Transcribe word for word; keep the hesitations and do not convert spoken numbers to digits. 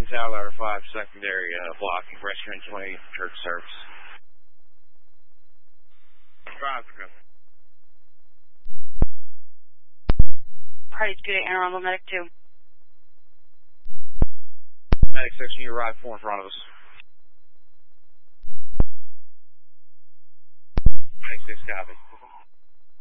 one Tower five secondary uh, blocking rescue twenty church service. Five. Party's good at Aaron, medic two. Medic section, you arrive four in front of us. Medic six, copy.